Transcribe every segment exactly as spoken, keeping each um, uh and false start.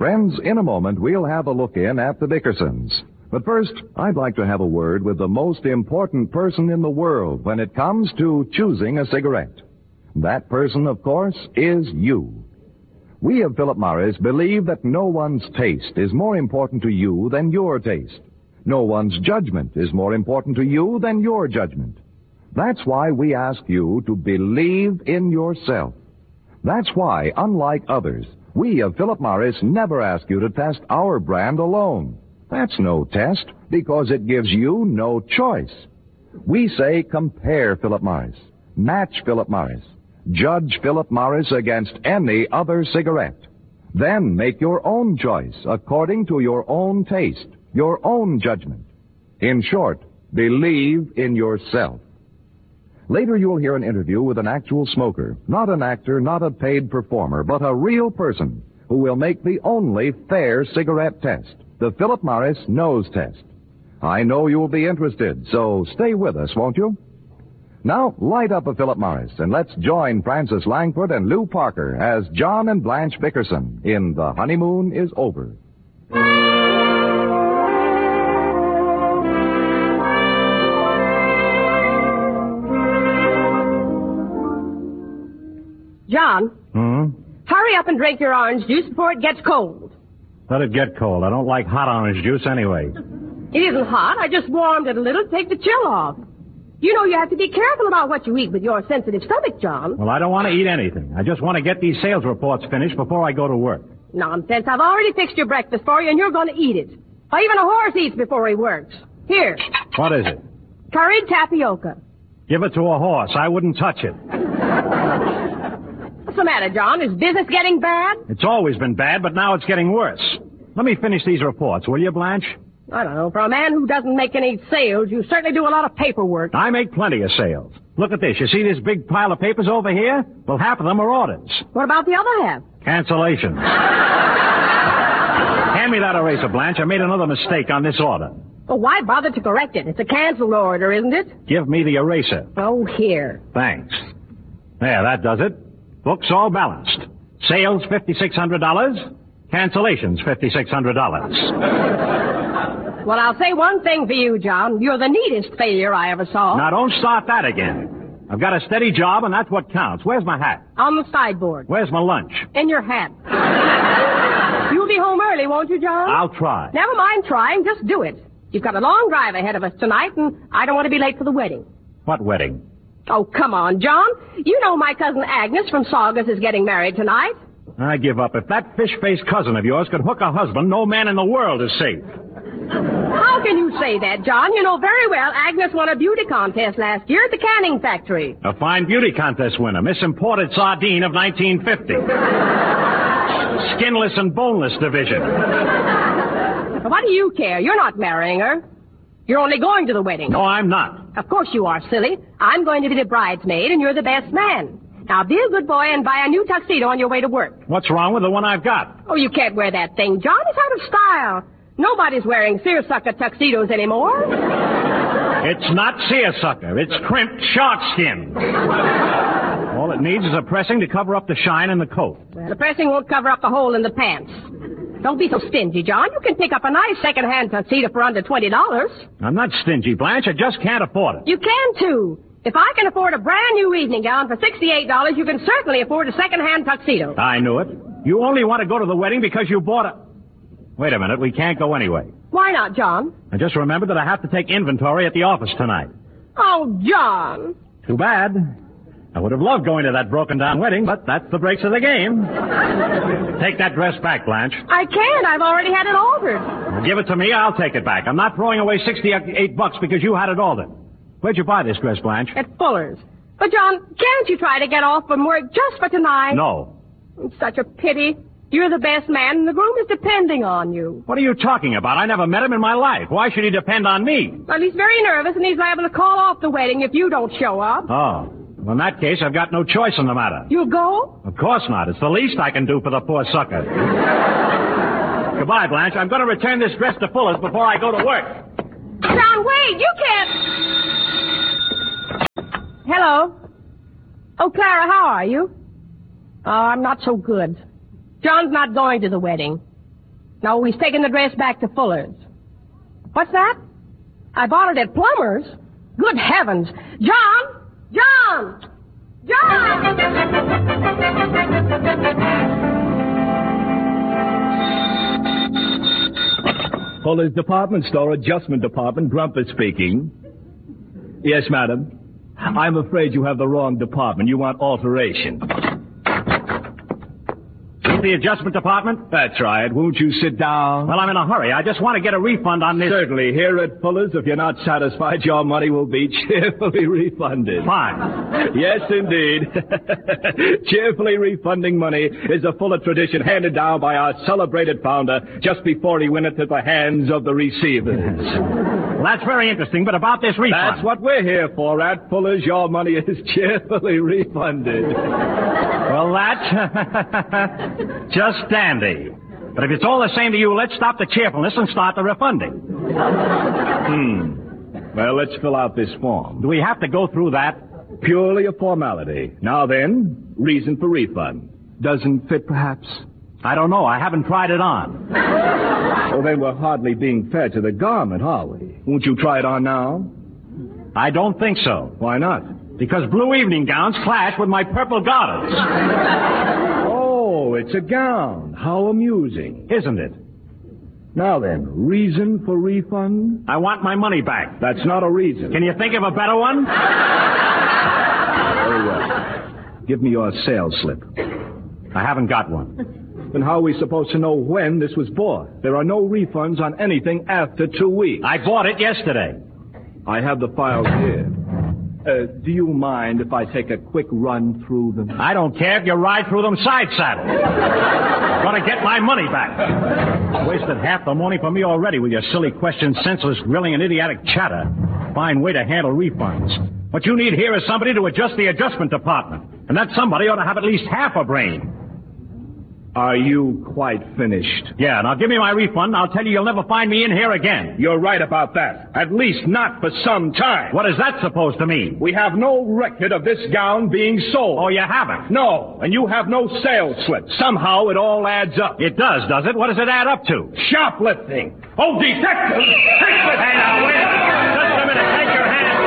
Friends, in a moment we'll have a look in at the Dickersons. But first, I'd like to have a word with the most important person in the world when it comes to choosing a cigarette. That person, of course, is you. We of Philip Morris believe that no one's taste is more important to you than your taste. No one's judgment is more important to you than your judgment. That's why we ask you to believe in yourself. That's why, unlike others, we of Philip Morris never ask you to test our brand alone. That's no test, because it gives you no choice. We say compare Philip Morris, match Philip Morris, judge Philip Morris against any other cigarette. Then make your own choice according to your own taste, your own judgment. In short, believe in yourself. Later you'll hear an interview with an actual smoker, not an actor, not a paid performer, but a real person who will make the only fair cigarette test, the Philip Morris nose test. I know you'll be interested, so stay with us, won't you? Now, light up a Philip Morris, and let's join Frances Langford and Lou Parker as John and Blanche Bickerson in The Honeymoon is Over. John? Hmm? Hurry up and drink your orange juice before it gets cold. Let it get cold. I don't like hot orange juice anyway. It isn't hot. I just warmed it a little to take the chill off. You know you have to be careful about what you eat with your sensitive stomach, John. Well, I don't want to eat anything. I just want to get these sales reports finished before I go to work. Nonsense. I've already fixed your breakfast for you, and you're going to eat it. Or even a horse eats before he works. Here. What is it? Curried tapioca. Give it to a horse. I wouldn't touch it. What's the matter, John? Is business getting bad? It's always been bad, but now it's getting worse. Let me finish these reports, will you, Blanche? I don't know. For a man who doesn't make any sales, you certainly do a lot of paperwork. I make plenty of sales. Look at this. You see this big pile of papers over here? Well, half of them are orders. What about the other half? Cancellations. Hand me that eraser, Blanche. I made another mistake on this order. Well, why bother to correct it? It's a canceled order, isn't it? Give me the eraser. Oh, here. Thanks. There, that does it. Books all balanced. Sales, five thousand six hundred dollars. Cancellations, five thousand six hundred dollars. Well, I'll say one thing for you, John. You're the neatest failure I ever saw. Now, don't start that again. I've got a steady job, and that's what counts. Where's my hat? On the sideboard. Where's my lunch? In your hat. You'll be home early, won't you, John? I'll try. Never mind trying. Just do it. You've got a long drive ahead of us tonight, and I don't want to be late for the wedding. What wedding? Oh, come on, John. You know my cousin Agnes from Saugus is getting married tonight. I give up. If that fish-faced cousin of yours could hook a husband, no man in the world is safe. How can you say that, John? You know very well Agnes won a beauty contest last year at the canning factory. A fine beauty contest winner, Miss Imported Sardine of nineteen fifty. Skinless and boneless division. What do you care? You're not marrying her. You're only going to the wedding. No, I'm not. Of course you are, silly. I'm going to be the bridesmaid, and you're the best man. Now, be a good boy and buy a new tuxedo on your way to work. What's wrong with the one I've got? Oh, you can't wear that thing, John. It's out of style. Nobody's wearing seersucker tuxedos anymore. It's not seersucker. It's crimped shark skin. All it needs is a pressing to cover up the shine in the coat. Well, the pressing won't cover up the hole in the pants. Don't be so stingy, John. You can pick up a nice second-hand tuxedo for under twenty dollars. I'm not stingy, Blanche. I just can't afford it. You can, too. If I can afford a brand-new evening gown for sixty-eight dollars, you can certainly afford a second-hand tuxedo. I knew it. You only want to go to the wedding because you bought a... Wait a minute. We can't go anyway. Why not, John? I just remembered that I have to take inventory at the office tonight. Oh, John. Too bad. I would have loved going to that broken-down wedding, but that's the breaks of the game. Take that dress back, Blanche. I can't. I've already had it altered. Well, give it to me. I'll take it back. I'm not throwing away sixty-eight bucks because you had it altered. Where'd you buy this dress, Blanche? At Fuller's. But, John, can't you try to get off from work just for tonight? No. It's such a pity. You're the best man, and the groom is depending on you. What are you talking about? I never met him in my life. Why should he depend on me? Well, he's very nervous, and he's liable to call off the wedding if you don't show up. Oh. Well, in that case, I've got no choice in the matter. You'll go? Of course not. It's the least I can do for the poor sucker. Goodbye, Blanche. I'm going to return this dress to Fuller's before I go to work. John, wait! You can't... Hello? Oh, Clara, how are you? Oh, I'm not so good. John's not going to the wedding. No, he's taking the dress back to Fuller's. What's that? I bought it at Plumber's. Good heavens. John! John! John! Fuller's Department Store Adjustment Department, Grumpus speaking. Yes, madam. I'm afraid you have the wrong department. You want alteration. The adjustment department? That's right. Won't you sit down? Well, I'm in a hurry. I just want to get a refund on this. Certainly. Here at Fuller's, if you're not satisfied, your money will be cheerfully refunded. Fine. Yes, indeed. Cheerfully refunding money is a Fuller tradition handed down by our celebrated founder just before he went into the hands of the receivers. Well, that's very interesting, but about this refund... That's what we're here for. At Fuller's, your money is cheerfully refunded. Well, that's... just dandy. But if it's all the same to you, let's stop the cheerfulness and start the refunding. Hmm. Well, let's fill out this form. Do we have to go through that? Purely a formality. Now then, reason for refund. Doesn't fit, perhaps? I don't know. I haven't tried it on. Well, then we're hardly being fair to the garment, are we? Won't you try it on now? I don't think so. Why not? Because blue evening gowns clash with my purple garters. Oh, it's a gown. How amusing. Isn't it? Now then, reason for refund? I want my money back. That's not a reason. Can you think of a better one? Very well. Give me your sales slip. I haven't got one. Then how are we supposed to know when this was bought? There are no refunds on anything after two weeks. I bought it yesterday. I have the files here. Uh, do you mind if I take a quick run through them? I don't care if you ride through them side saddle. I'm going to get my money back. Wasted half the morning for me already with your silly questions, senseless grilling, and idiotic chatter. Fine way to handle refunds. What you need here is somebody to adjust the adjustment department. And that somebody ought to have at least half a brain. Are you quite finished? Yeah, now give me my refund. I'll tell you you'll never find me in here again. You're right about that. At least not for some time. What is that supposed to mean? We have no record of this gown being sold. Oh, you haven't? No, and you have no sales slip. Somehow it all adds up. It does, does it? What does it add up to? Shoplifting. Oh, detective! Hey, now, wait a minute. Just a minute. Take your hand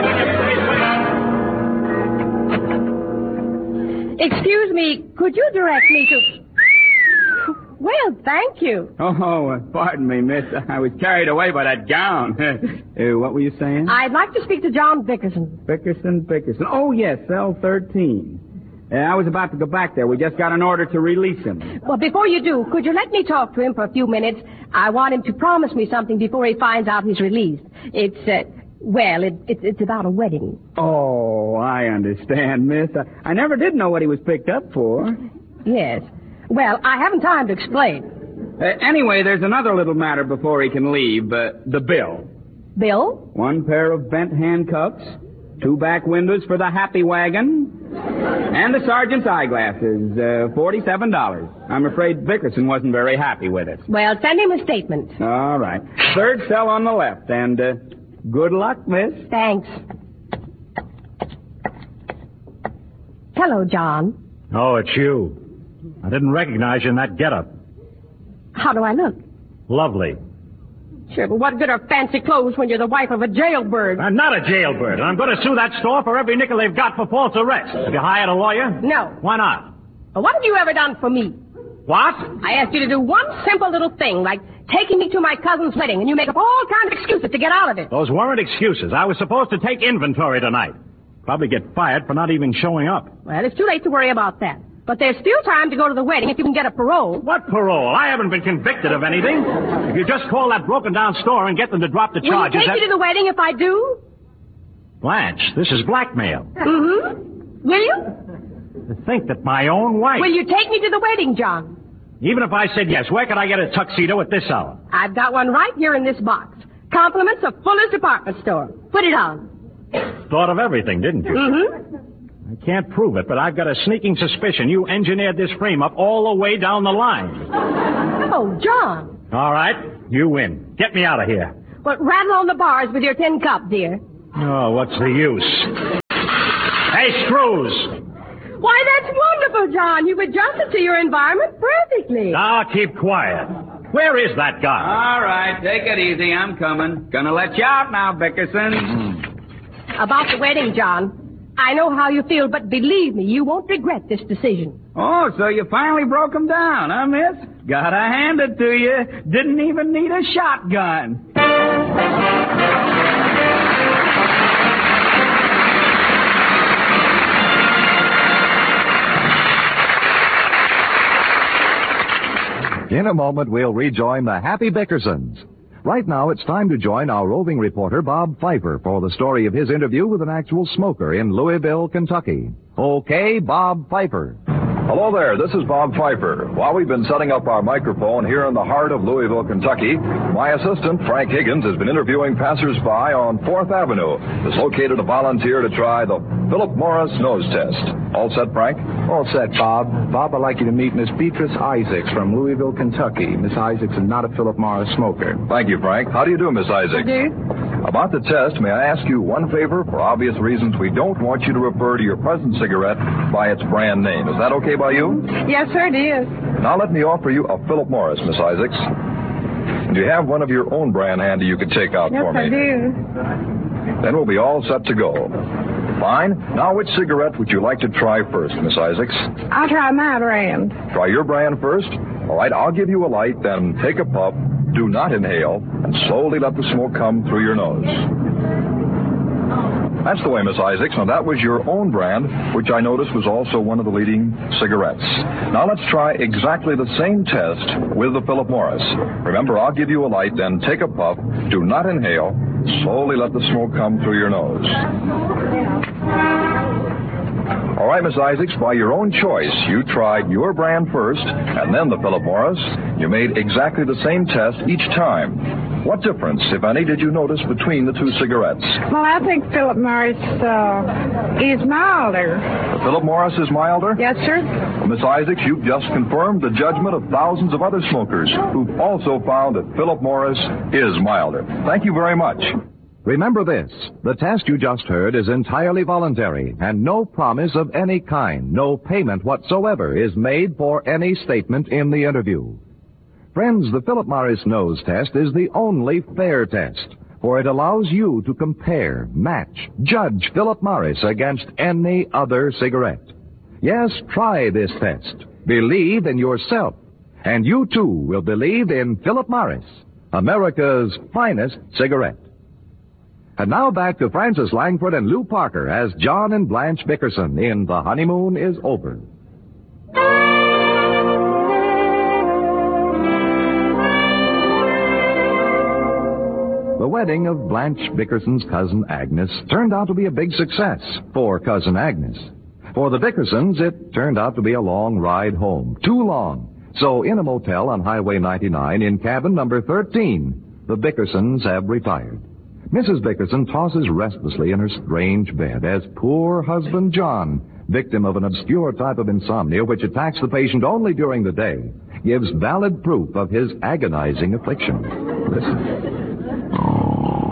off me. Excuse me, could you direct me to... Well, thank you. Oh, uh, pardon me, miss. I was carried away by that gown. uh, what were you saying? I'd like to speak to John Bickerson. Bickerson, Bickerson. Oh, yes, cell thirteen. Uh, I was about to go back there. We just got an order to release him. Well, before you do, could you let me talk to him for a few minutes? I want him to promise me something before he finds out he's released. It's, uh, well, it, it, it's about a wedding. Oh, I understand, miss. I, I never did know what he was picked up for. Yes. Well, I haven't time to explain. Uh, anyway, there's another little matter before he can leave. Uh, the bill. Bill? One pair of bent handcuffs, two back windows for the happy wagon, and the sergeant's eyeglasses, uh, forty-seven dollars. I'm afraid Bickerson wasn't very happy with it. Well, send him a statement. All right. Third cell on the left, and uh, good luck, miss. Thanks. Hello, John. Oh, it's you. I didn't recognize you in that getup. How do I look? Lovely. Sure, but what good are fancy clothes when you're the wife of a jailbird? I'm not a jailbird, and I'm going to sue that store for every nickel they've got for false arrest. Have you hired a lawyer? No. Why not? Well, what have you ever done for me? What? I asked you to do one simple little thing, like taking me to my cousin's wedding, and you make up all kinds of excuses to get out of it. Those weren't excuses. I was supposed to take inventory tonight. Probably get fired for not even showing up. Well, it's too late to worry about that. But there's still time to go to the wedding if you can get a parole. What parole? I haven't been convicted of anything. If you just call that broken-down store and get them to drop the Will charges... Will you take that... me to the wedding if I do? Blanche, this is blackmail. Mm-hmm. Will you? To think that my own wife... Will you take me to the wedding, John? Even if I said yes, where could I get a tuxedo at this hour? I've got one right here in this box. Compliments of Fuller's Department Store. Put it on. Thought of everything, didn't you? Mm-hmm. I can't prove it, but I've got a sneaking suspicion you engineered this frame up all the way down the line. Oh, John. All right, you win. Get me out of here. Well, rattle on the bars with your tin cup, dear. Oh, what's the use? Hey, screws! Why, that's wonderful, John. You've adjusted to your environment perfectly. Now, keep quiet. Where is that guy? All right, take it easy. I'm coming. Gonna let you out now, Bickerson. About the wedding, John. I know how you feel, but believe me, you won't regret this decision. Oh, so you finally broke him down, huh, miss? Gotta hand it to you. Didn't even need a shotgun. In a moment, we'll rejoin the Happy Bickersons. Right now, it's time to join our roving reporter, Bob Pfeiffer, for the story of his interview with an actual smoker in Louisville, Kentucky. Okay, Bob Pfeiffer. Hello there, this is Bob Pfeiffer. While we've been setting up our microphone here in the heart of Louisville, Kentucky, my assistant, Frank Higgins, has been interviewing passersby on fourth Avenue. Has located a volunteer to try the Philip Morris nose test. All set, Frank? All set, Bob. Bob, I'd like you to meet Miss Beatrice Isaacs from Louisville, Kentucky. Miss Isaacs is not a Philip Morris smoker. Thank you, Frank. How do you do, Miss Isaacs? I do. About the test, may I ask you one favor? For obvious reasons, we don't want you to refer to your present cigarette by its brand name. Is that okay by you? Yes, sir, it is. Now let me offer you a Philip Morris, Miss Isaacs. Do you have one of your own brand handy you could take out Yes, for me? I do. Then we'll be all set to go. Fine. Now, which cigarette would you like to try first, Miss Isaacs? I'll try my brand. Try your brand first? All right, I'll give you a light, then take a puff, do not inhale, and slowly let the smoke come through your nose. That's the way, Miss Isaacs. Now, that was your own brand, which I noticed was also one of the leading cigarettes. Now, let's try exactly the same test with the Philip Morris. Remember, I'll give you a light, then take a puff, do not inhale, slowly let the smoke come through your nose. All right, Miss Isaacs, by your own choice, you tried your brand first and then the Philip Morris. You made exactly the same test each time. What difference, if any, did you notice between the two cigarettes? Well, I think Philip Morris uh, is milder. The Philip Morris is milder? Yes, sir. Well, Miss Isaacs, you've just confirmed the judgment of thousands of other smokers who've also found that Philip Morris is milder. Thank you very much. Remember this, the test you just heard is entirely voluntary, and no promise of any kind, no payment whatsoever is made for any statement in the interview. Friends, the Philip Morris nose test is the only fair test, for it allows you to compare, match, judge Philip Morris against any other cigarette. Yes, try this test. Believe in yourself, and you too will believe in Philip Morris, America's finest cigarette. And now back to Francis Langford and Lou Parker as John and Blanche Bickerson in The Honeymoon is Over. The wedding of Blanche Bickerson's cousin Agnes turned out to be a big success for Cousin Agnes. For the Bickersons, it turned out to be a long ride home. Too long. So in a motel on Highway ninety-nine in cabin number thirteen, the Bickersons have retired. Missus Bickerson tosses restlessly in her strange bed as poor husband John, victim of an obscure type of insomnia which attacks the patient only during the day, gives valid proof of his agonizing affliction. Listen.